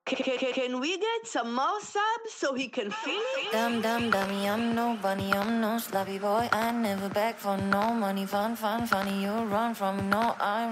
Can we get some more subs so he can feel it? Dummy, I'm no bunny, I'm no sloppy boy. I never beg for no money. Funny, you run from me. No, I'm